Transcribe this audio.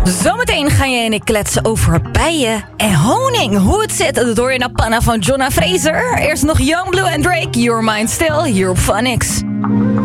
Zometeen ga je en ik kletsen over bijen en honing. Hoe het zit, dat hoor je naar Panna van Jonna Fraser. Eerst nog Youngblood en Drake, Your Mind Still, hier op Phonics.